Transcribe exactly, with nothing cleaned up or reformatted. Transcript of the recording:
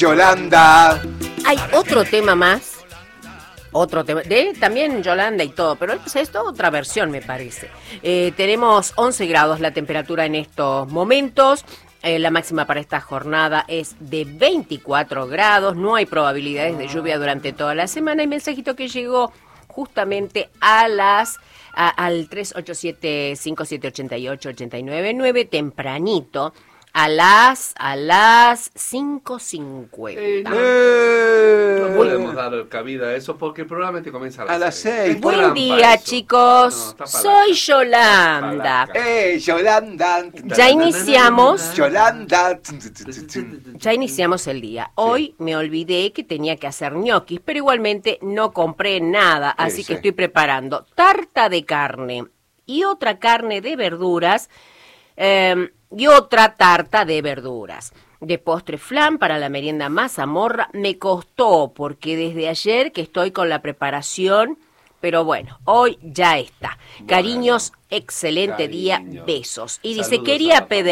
Yolanda. Hay otro tema más. Otro tema, de también Yolanda y todo, pero es esto otra versión me parece. Eh, tenemos once grados la temperatura en estos momentos. Eh, la máxima para esta jornada es de veinticuatro grados. No hay probabilidades de lluvia durante toda la semana. Y mensajito que llegó justamente a las a, al tres ocho siete, cinco siete ocho ocho, ocho nueve nueve, tempranito. A las, a las cinco cincuenta. Eh, no, Eh, no podemos dar cabida a eso porque el programa te comienza a las, A las seis. seis. Es Buen trampa día, eso. chicos. No, está Soy palanca. Yolanda. Palanca. ¡Eh, Yolanda! Ya iniciamos. Yolanda. Ya iniciamos el día. Hoy me olvidé que tenía que hacer ñoquis, pero igualmente no compré nada, así Sí, que sí. estoy preparando tarta de carne y otra carne de verduras eh, y otra tarta de verduras. De postre flan para la merienda mazamorra me costó porque desde ayer que estoy con la preparación, pero bueno, hoy ya está. Cariños, excelente día, Cariños. besos. Y dice, Saludos a quería la pedir